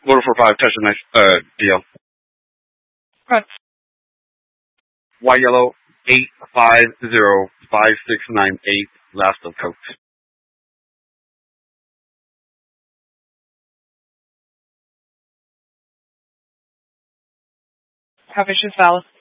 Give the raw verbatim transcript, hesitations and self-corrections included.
Motor four five, touch the next, uh, D L. Right. Y yellow, eight five zero five six nine eight, last of coach. Coverage is valid.